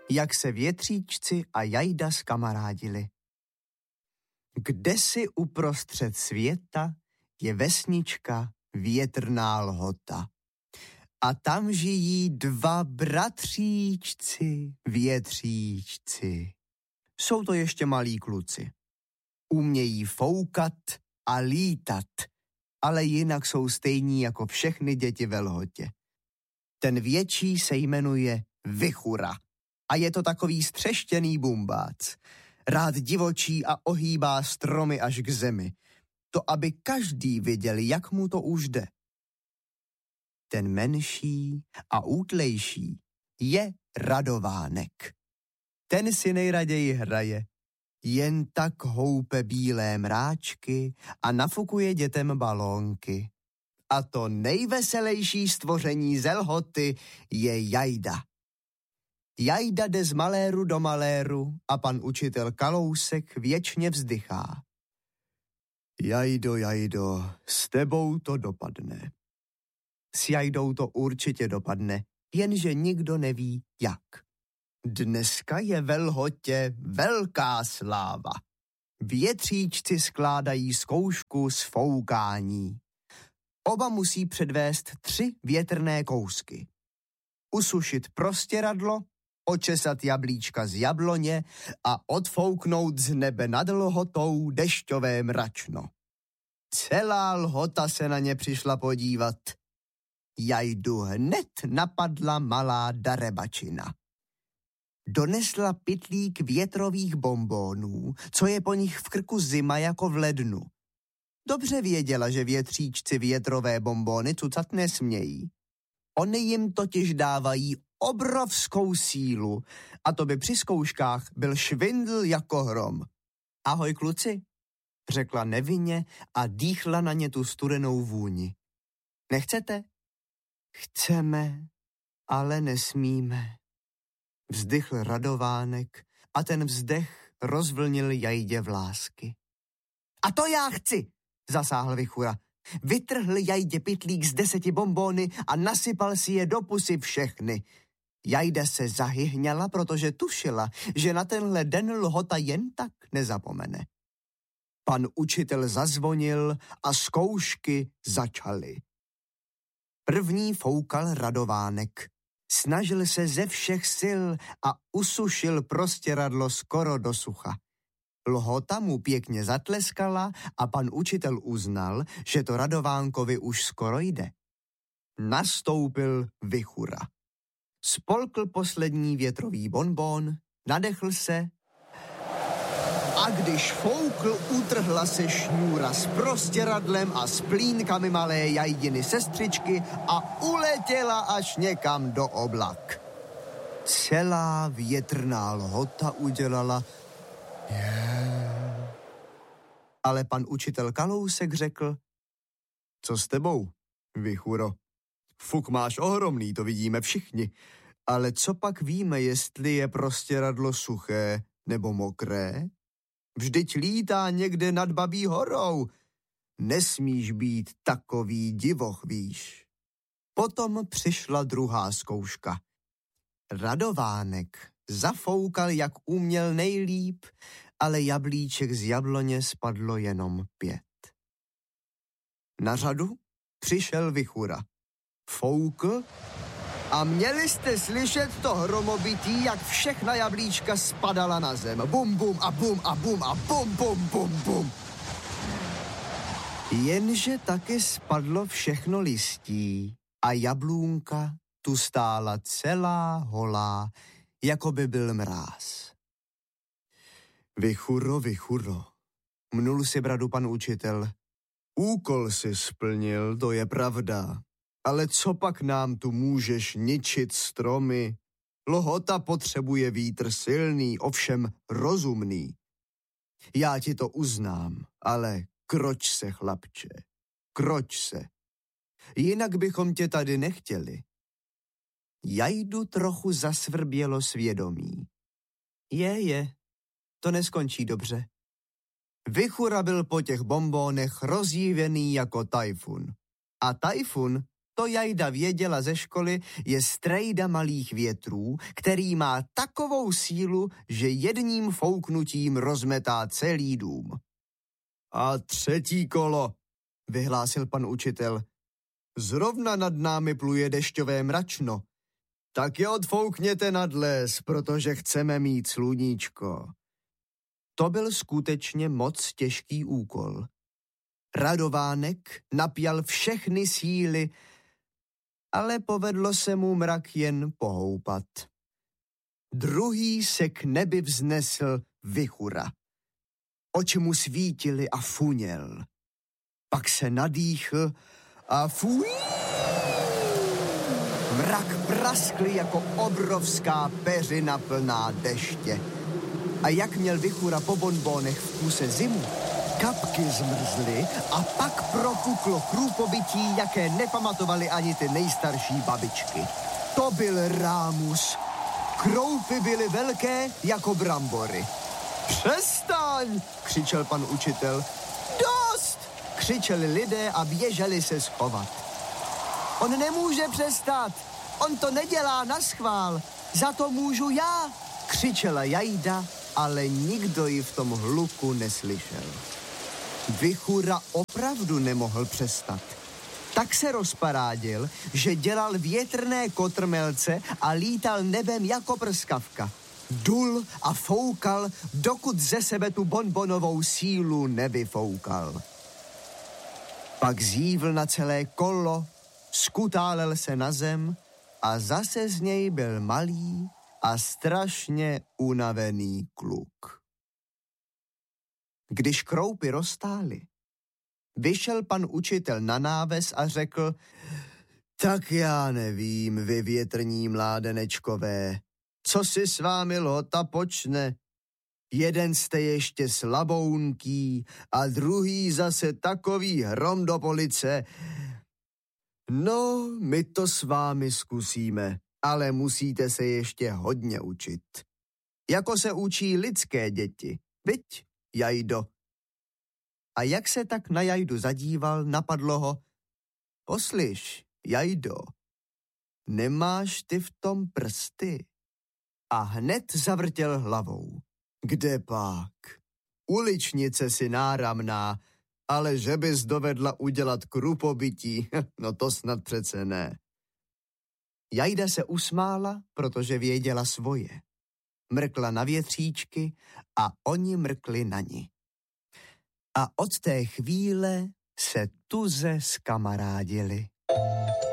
jak se větříčci a Jajda zkamarádili. Kdesi uprostřed světa je vesnička Větrná Lhota. A tam žijí dva bratříčci, větříčci. Jsou to ještě malí kluci. Umějí foukat a lítat, ale jinak jsou stejní jako všechny děti ve Lhotě. Ten větší se jmenuje Vichura a je to takový střeštěný bumbác. Rád divočí a ohýbá stromy až k zemi. To, aby každý viděl, jak mu to už jde. Ten menší a útlejší je Radovánek. Ten si nejraději hraje. Jen tak houpe bílé mráčky a nafukuje dětem balónky. A to nejveselejší stvoření ze Lhoty je Jajda. Jajda jde z maléru do maléru a pan učitel Kalousek věčně vzdychá. Jajdo, Jajdo, s tebou to dopadne. S Jajdou to určitě dopadne, jenže nikdo neví jak. Dneska je ve Lhotě velká sláva. Větříčci skládají zkoušku z foukání. Oba musí předvést 3 větrné kousky. Usušit prostěradlo, očesat jablíčka z jabloně a odfouknout z nebe nad Lhotou dešťové mračno. Celá Lhota se na ně přišla podívat. Jajdu hned napadla malá darebačina. Donesla pytlík větrových bonbónů, co je po nich v krku zima jako v lednu. Dobře věděla, že větříčci větrové bonbóny cucat nesmějí. Oni jim totiž dávají obrovskou sílu a to by při zkouškách byl švindl jako hrom. Ahoj kluci, řekla nevinně a dýchla na ně tu studenou vůni. Nechcete? Chceme, ale nesmíme. Vzdychl Radovánek a ten vzdech rozvlnil Jajdě vlásky. A to já chci, zasáhl Vichura. Vytrhl Jajdě pytlík z 10 bonbóny a nasypal si je do pusy všechny. Jajda se zahyhňala, protože tušila, že na tenhle den Lhota jen tak nezapomene. Pan učitel zazvonil a zkoušky začaly. První foukal Radovánek. Snažil se ze všech sil a usušil prostěradlo skoro do sucha. Lhota mu pěkně zatleskala a pan učitel uznal, že to Radovánkovi už skoro jde. Nastoupil Vichura. Spolkl poslední větrový bonbón, nadechl se a když foukl, utrhla se šňůra s prostěradlem a s plínkami malé Jajdiny sestřičky a uletěla až někam do oblak. Celá Větrná Lhota udělala ale pan učitel Kalousek řekl, co s tebou, Vichuro? Fuk máš ohromný, to vidíme všichni, ale co pak víme, jestli je prostěradlo suché nebo mokré? Vždyť lítá někde nad Babí horou. Nesmíš být takový divoch, víš. Potom přišla druhá zkouška. Radovánek zafoukal, jak uměl nejlíp, ale jablíček z jabloně spadlo jenom 5. Na řadu přišel Vichura. Foukl a měli jste slyšet to hromobití, jak všechna jablíčka spadala na zem. Bum, bum a bum a bum a bum, bum, bum, bum. Jenže taky spadlo všechno listí a jablůnka tu stála celá holá, jako by byl mráz. Vichuro, Vichuro, mnul si bradu pan učitel. Úkol si splnil, to je pravda. Ale co pak nám tu můžeš ničit stromy? Lhota potřebuje vítr silný, ovšem rozumný. Já ti to uznám, ale kroč se, chlapče, kroč se. Jinak bychom tě tady nechtěli. Jajdu trochu zasvrbělo svědomí. To neskončí dobře. Vichura byl po těch bonbónech rozjívený jako tajfun. A tajfun, to Jajda věděla ze školy, je strejda malých větrů, který má takovou sílu, že jedním fouknutím rozmetá celý dům. A třetí kolo, vyhlásil pan učitel. Zrovna nad námi pluje dešťové mračno. Tak je odfoukněte nad les, protože chceme mít sluníčko. To byl skutečně moc těžký úkol. Radovánek napjal všechny síly, ale povedlo se mu mrak jen pohoupat. Druhý se k nebi vznesl Vichura. Oči mu svítily a funěl. Pak se nadýchl a fuj! Mrak praskl jako obrovská peřina plná deště. A jak měl Vichura po bonbónech v kuse zimu, kapky zmrzly a pak propuklo krůpobytí, jaké nepamatovaly ani ty nejstarší babičky. To byl rámus. Kroupy byly velké jako brambory. Přestaň, křičel pan učitel. Dost, křičeli lidé a běželi se schovat. On nemůže přestat, on to nedělá naschvál, za to můžu já, křičela Jajda, ale nikdo ji v tom hluku neslyšel. Vichura opravdu nemohl přestat. Tak se rozparádil, že dělal větrné kotrmelce a lítal nebem jako prskavka. Dul a foukal, dokud ze sebe tu bonbonovou sílu nevyfoukal. Pak zívl na celé kolo, skutálel se na zem a zase z něj byl malý a strašně unavený kluk. Když kroupy roztály, vyšel pan učitel na náves a řekl: tak já nevím, vy větrní mládenečkové, co si s vámi Lhota počne? Jeden jste ještě slabounký a druhý zase takový hrom do police. No, my to s vámi zkusíme, ale musíte se ještě hodně učit. Jako se učí lidské děti, viď, Jajdo? A jak se tak na Jajdu zadíval, napadlo ho: poslyš, Jajdo, nemáš ty v tom prsty? A hned zavrtěl hlavou. Kde pak? Uličnice si náramná, ale že bys dovedla udělat krupobytí, no to snad přece ne. Jajda se usmála, protože věděla svoje. Mrkla na větříčky a oni mrkli na ni. A od té chvíle se tuze zkamarádili.